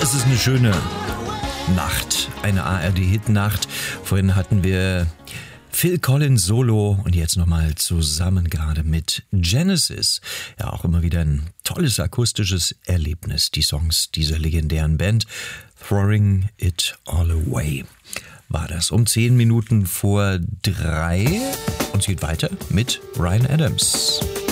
Es ist eine schöne Nacht, eine ARD-Hit-Nacht. Vorhin hatten wir Phil Collins Solo und jetzt nochmal zusammen gerade mit Genesis. Ja, auch immer wieder ein tolles akustisches Erlebnis, die Songs dieser legendären Band. Throwing It All Away war das. Um 10 Minuten vor 3 und es geht weiter mit Bryan Adams.